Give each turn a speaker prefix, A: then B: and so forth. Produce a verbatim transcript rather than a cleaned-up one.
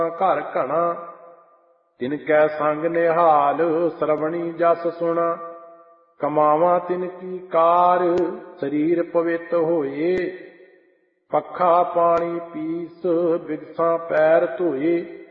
A: ਘਰ ਘਣਾ। ਤਿਨ ਕੈ ਸੰਗ ਨਿਹਾਲ ਸਰਵਣੀ ਜਸ ਸੁਣਾ। ਕਮਾਵਾਂ ਤਿਨ ਕੀ ਕਾਰ ਸਰੀਰ ਪਵਿੱਤ ਹੋਏ। ਪੱਖਾ ਪਾਣੀ ਪੀਸ ਬਿਗਸਾਂ ਪੈਰ ਧੋਏ।